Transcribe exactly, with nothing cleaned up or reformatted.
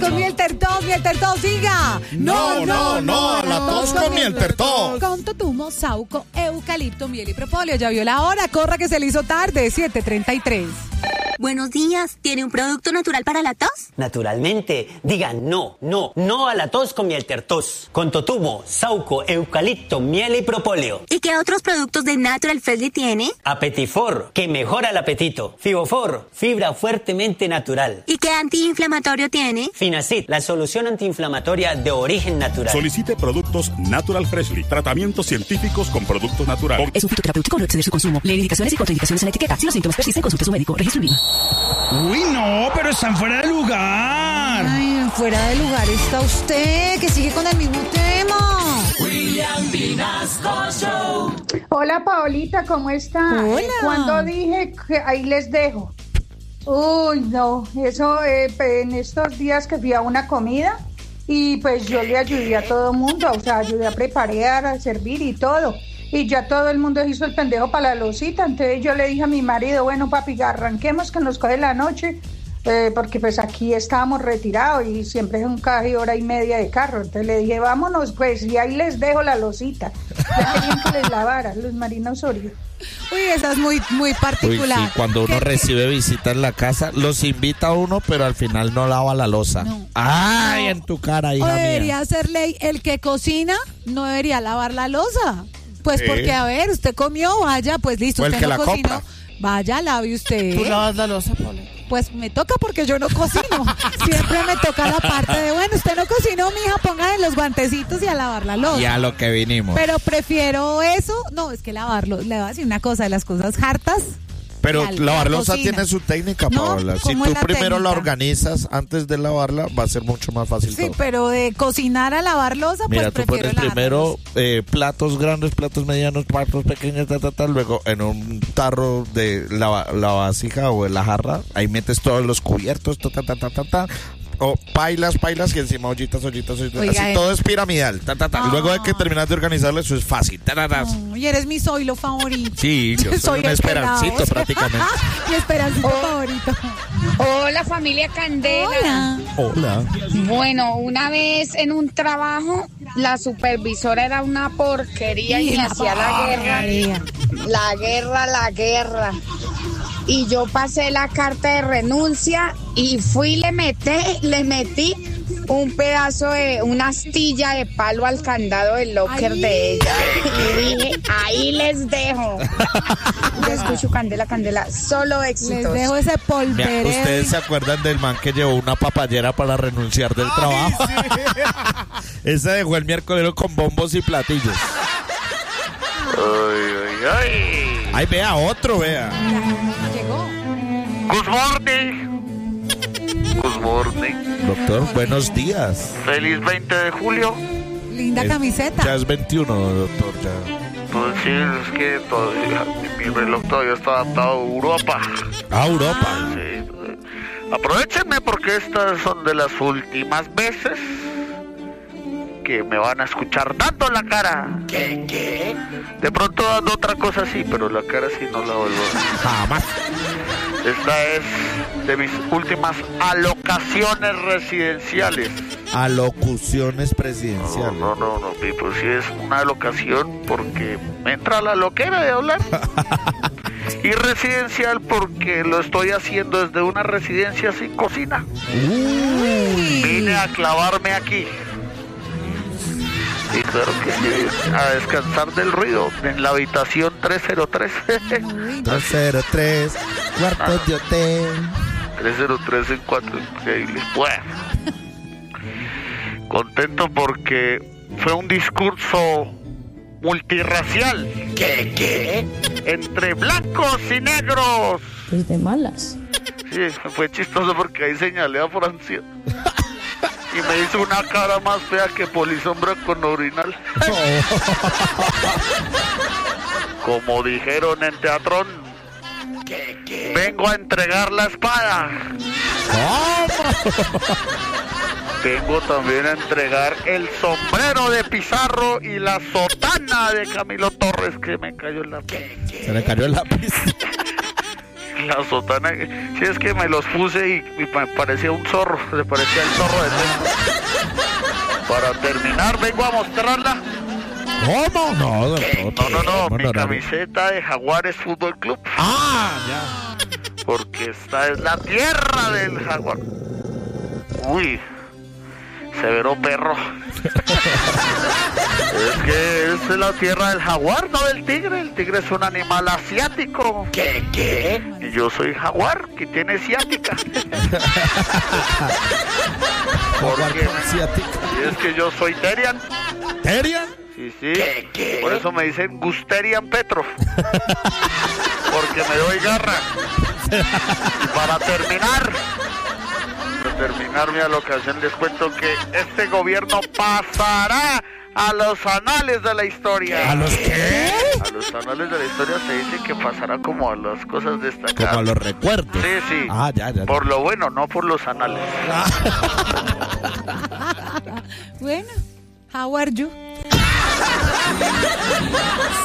con miel Tertos, miel Tertos, diga. No, no, no, a la tos con miel Tertos. Con totumo, sauco, eucalipto, miel y propóleo. Ya vio la hora, corra que se le hizo tarde, siete treinta y tres. Buenos días, ¿tiene un producto natural para la tos? Naturalmente, digan no, no, no a la tos con miel Tertos. Con totumo, sauco, eucalipto, miel y propóleo. ¿Y qué otros productos de Natural Freshly tiene? Apetifor, que mejora el apetito. Fibofor, fibra fuertemente natural. ¿Y qué antiinflamatorio tiene? Finacid, la solución antiinflamatoria de origen natural. Solicite productos Natural Freshly. Tratamientos científicos con productos naturales. Es un fitoterapéutico, no exceder su consumo. Lee indicaciones y contraindicaciones en la etiqueta. Si los síntomas persisten, consulte a su médico. Registro en línea. Uy, no, pero están fuera de lugar. Ay, fuera de lugar está usted, que sigue con el mismo tema. William Vinasco Show. Hola, Paolita, ¿cómo está? Hola. Eh, Cuando dije que ahí les dejo. Uy, no, eso eh, en estos días que fui a una comida y pues yo le ayudé a todo el mundo, o sea, ayudé a preparar, a servir y todo. Y ya todo el mundo hizo el pendejo para la losita, entonces yo le dije a mi marido, bueno papi, arranquemos que nos coge la noche, eh, porque pues aquí estábamos retirados y siempre es un casi hora y media de carro, entonces le dije, vámonos pues, y ahí les dejo la losita, ya querían que les lavara, Luz Marina Osorio. Uy, esa es muy, muy particular. Uy, sí, cuando uno ¿Qué? recibe visita en la casa, los invita a uno, pero al final no lava la loza. No. ¡Ay, No. en tu cara, O hija debería mía! ser ley, el que cocina no debería lavar la loza. Pues Sí. porque, a ver, usted comió, vaya, pues listo, O el usted que no la cocinó. compra. Vaya, lave usted. ¿Tú lavas la loza, Poli? Pues me toca porque yo no cocino. Siempre me toca la parte de, bueno, usted no cocinó, mija, póngale los guantecitos y a lavar la loza. Y a lo que vinimos. Pero prefiero eso. No, es que lavarlo. Le voy a decir una cosa, de las cosas hartas. Pero la- lavar la loza cocina. tiene su técnica, No, Paola. Si ¿cómo tú es la primero la técnica? organizas antes de lavarla, va a ser mucho más fácil Sí, todo. pero de cocinar a lavar loza, Mira, pues tú prefiero pones lavar la primero loza. eh, platos grandes, platos medianos, platos pequeños, ta, ta, ta, luego en un tarro de la, la vasija o en la jarra, ahí metes todos los cubiertos, ta, ta, ta, ta, ta, ta, o pailas, pailas y encima ollitas, ollitas, ollitas, Oiga, así eh. todo es piramidal, ta, ta, ta. Ah. Luego hay que terminar de organizarlo, eso es fácil, ta, ta, ta. Y eres mi soy lo favorito. Sí, yo soy, un el esperancito pelado. prácticamente. Mi esperancito favorito. Hola familia Candela. Hola. Hola. Bueno, una vez en un trabajo la supervisora era una porquería y me hacía la guerra. La guerra, la guerra. Y yo pasé la carta de renuncia y fui y le metí, le metí un pedazo de, una astilla de palo al candado del locker Ay. de ella. Y dije, ahí les dejo. Yo escucho Candela, Candela, solo Les éxitos. dejo ese Mira, polverero. ¿ustedes se acuerdan del man que llevó una papayera para renunciar del trabajo? Ese dejó el miércoles con bombos y platillos. Ay, ay, ay. Ay, vea, otro, vea. Llegó. Good morning. Good morning. Doctor, buenos días. Feliz veinte de julio. Linda Es- camiseta. Ya es veintiuno, doctor, ya. Pues sí, es que todavía, mi reloj todavía está adaptado a Europa. A Europa. Sí. Aprovechenme porque estas son de las últimas veces que me van a escuchar dando la cara. ¿Qué? ¿Qué? De pronto dando otra cosa sí, pero la cara sí no la vuelvo. Jamás. Esta es de mis últimas alocaciones residenciales. Alocuciones No, presidenciales. no, no, no, Pipo, sí es una alocación porque me entra la loquera de hablar. Y residencial porque lo estoy haciendo desde una residencia sin cocina. Vine a clavarme aquí. Y claro que sí, a descansar del ruido en la habitación trescientos tres. trescientos tres, cuartos de hotel. trescientos tres en cuatro, increíble. Bueno, contento porque fue un discurso multirracial. ¿Qué? ¿Qué? Entre blancos y negros. Pues de malas. Sí, fue chistoso porque ahí señalé a Francia. Y me hizo una cara más fea que polisombra con orinal. Como dijeron en Teatrón, ¿qué, qué? Vengo a entregar la espada. Vengo también a entregar el sombrero de Pizarro y la sotana de Camilo Torres que me cayó en la... ¿Qué, qué? Se le cayó el lápiz. la sotana, si es que me los puse y, y me parecía un zorro, se parecía el zorro de Tempo. Para terminar, vengo a mostrarla. ¿Cómo? No, no, no, no, mi camiseta de Jaguares Fútbol Club. Ah, ya. Porque esta es la tierra del Jaguar. Uy, severo perro. Es que esta es la tierra del jaguar, no del tigre. El tigre es un animal asiático. ¿Qué? ¿Qué? Y yo soy jaguar, que tiene ciática. Porque es que yo soy Terian. ¿Terian? Sí, sí. ¿Qué, qué? Por eso me dicen Gusterian Petrov. Porque me doy garra. Y para terminar, para terminar mi alocación, les cuento que este gobierno pasará a los anales de la historia. ¿A los qué? A los anales de la historia se dice que pasará como a las cosas destacadas. Como a los recuerdos. Sí, sí. Ah, ya, ya, ya. Por lo bueno, no por los anales. Bueno, how are you?